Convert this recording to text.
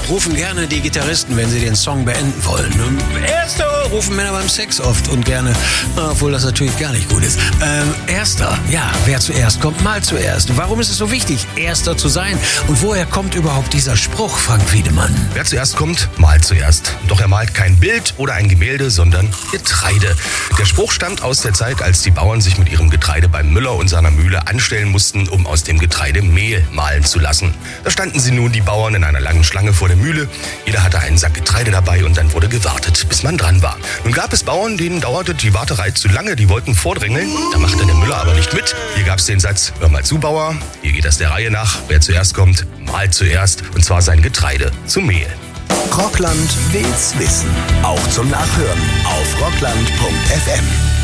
rufen gerne die Gitarristen, wenn sie den Song beenden wollen. Erster rufen Männer beim Sex oft und gerne, obwohl das natürlich gar nicht gut ist. Erster, ja, wer zuerst kommt, mal zuerst. Warum ist es so wichtig, Erster zu sein? Und woher kommt überhaupt dieser Spruch, Frank Wiedemann? Wer zuerst kommt, malt zuerst. Doch er malt kein Bild oder ein Gemälde, sondern Getreide. Der Spruch stammt aus der Zeit, als die Bauern sich mit ihrem Getreide beim Müller und seiner Mühle anstellen mussten, um aus dem Getreide Mehl mahlen zu lassen. Da standen sie nun, die Bauern, in einer langen Schlange vor der Mühle. Jeder hatte einen Sack Getreide dabei und dann wurde gewartet, bis man dran war. Nun gab es Bauern, denen dauerte die Warterei zu lange, die wollten vordrängeln. Da machte der Müller aber nicht mit. Hier gab es den Satz: Hör mal zu, Bauer, hier geht das der Reihe nach. Wer zuerst kommt, malt zuerst, und zwar sein Getreide zu Mehl. Rockland will's wissen. Auch zum Nachhören auf rockland.fm.